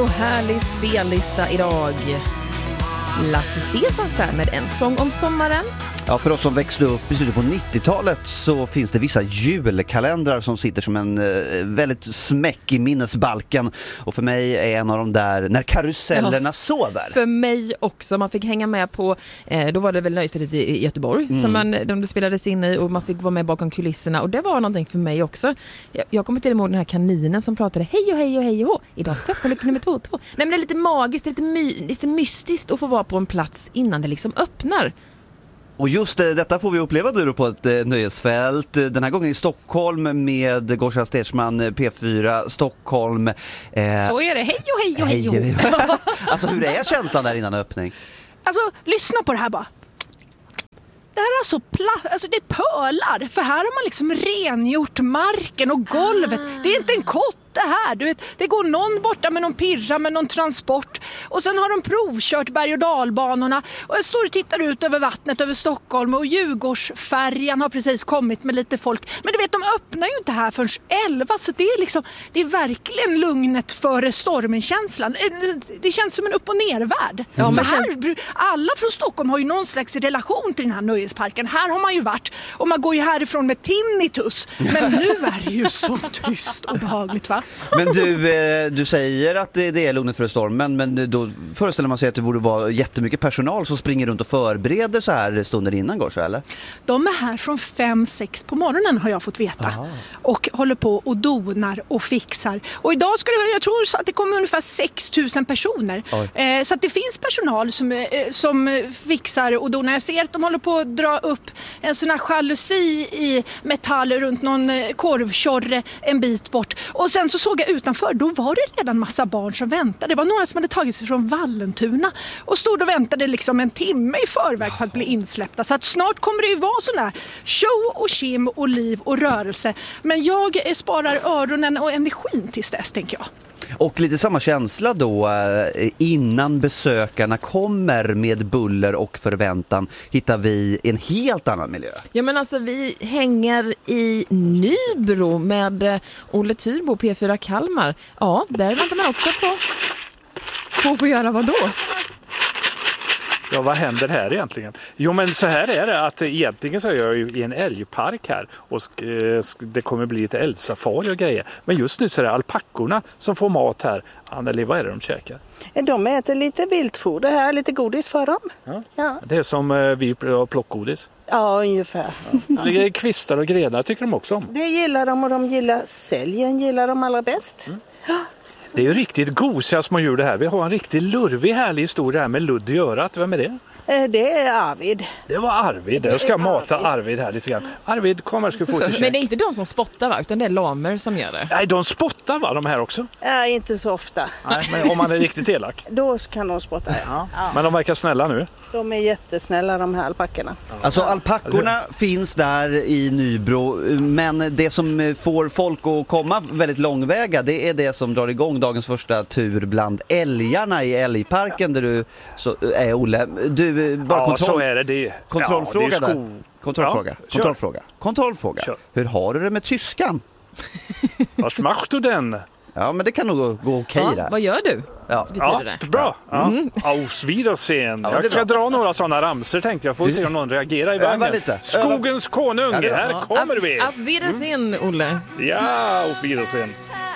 härlig spellista idag. Lasse Stefans där med En sång om sommaren. Ja, för oss som växte upp i slutet på 90-talet så finns det vissa julkalendrar som sitter som en väldigt smäck i minnesbalken. Och för mig är en av de där när karusellerna sover. För mig också. Man fick hänga med på, då var det väl Nöjesfältet i Göteborg som de spelades in i och man fick vara med bakom kulisserna. Och det var någonting för mig också. Jag kommer till ihåg den här kaninen som pratade hej och hej och hej och hå. Idag ska jag nummer 2. Nej, men det är lite magiskt, det är lite mystiskt att få vara på en plats innan det liksom öppnar. Och just detta får vi uppleva nu på ett nöjesfält. Den här gången i Stockholm med Gorsa Stersman, P4 Stockholm. Så är det. Hej och hej och hej. Alltså hur är känslan där innan öppning? Alltså lyssna på det här bara. Det här är alltså alltså det är pölar. För här har man liksom rengjort marken och golvet. Det är inte en kott det här. Du vet, det går någon borta med någon pirra med någon transport. Och sen har de provkört berg- och dalbanorna. Och jag står och tittar ut över vattnet över Stockholm. Och Djurgårdsfärjan har precis kommit med lite folk. Men du vet, de öppnar ju inte här förrän 11. Så det är liksom, det är verkligen lugnet före stormen-känslan. Det känns som en upp- och nervärld. Ja, så här, alla från Stockholm har ju någon slags relation till den här nöjesparken. Här har man ju varit. Och man går ju härifrån med tinnitus. Men nu är det ju så tyst och behagligt, va? Men du säger att det är lugnet för stormen, men då föreställer man sig att det borde vara jättemycket personal som springer runt och förbereder så här stunder innan går så, eller? De är här från 5-6 på morgonen har jag fått veta. Aha. Och håller på och donar och fixar. Och idag ska jag tror att det kommer ungefär 6 000 personer. Så att det finns personal som fixar och donar. Jag ser att de håller på att dra upp en sån här jalusi i metall runt någon korvkörre en bit bort. Och sen så såg jag utanför, då var det redan massa barn som väntade. Det var några som hade tagit sig från Vallentuna och stod och väntade liksom en timme i förväg på att bli insläppta. Så att snart kommer det ju vara sån där show och kim och liv och rörelse. Men jag sparar öronen och energin tills dess, tänker jag. Och lite samma känsla då innan besökarna kommer med buller och förväntan hittar vi en helt annan miljö. Ja, men alltså vi hänger i Nybro med Olle Tyrbo, P4 Kalmar. Ja, där väntar man också på att få göra vad då? Ja, vad händer här egentligen? Jo, men så här är det att egentligen så är jag ju i en älgpark här och det kommer bli lite älgsafari och grejer. Men just nu så är det alpackorna som får mat här. Anneli, vad är det de käkar? De äter lite viltfoder här, lite godis för dem. Ja. Det är som vi plockgodis. Ja, ungefär. Ja. Det är kvistar och grenar tycker de också om. Det gillar de och de gillar säljen gillar de allra bäst. Ja. Det är ju riktigt gosiga små djur det här. Vi har en riktigt lurvig härlig historia här med ludd i örat. Vem är det? Det är Arvid. Det var Arvid. Jag ska mata Arvid här lite grann. Arvid, kom här ska vi få till käk. Men det är inte de som spottar, va? Utan det är lamer som gör det. Nej, de spottar, va? De här också? Ja, inte så ofta. Nej, men om man är riktigt elak. Då kan de spotta, ja. Men de verkar snälla nu. De är jättesnälla, de här alpackorna. Alltså alpackorna finns där i Nybro, men det som får folk att komma väldigt långväga, det är det som drar igång dagens första tur bland älgarna i älgparken där du är Olle. Du, bara så är det. Kontrollfråga det är där. Kontrollfråga. Kör. Hur har du det med tyskan? Was machst du denn? Ja, men det kan nog gå okej där. Vad gör du? Ja, det. Bra. Auf Wiedersehen. Ja, jag ska dra några sådana ramser tänkte jag. Får se om någon reagerar i vagnen. Skogens konung, här kommer vi. Auf Wiedersehen, Olle. Ja, Auf Wiedersehen.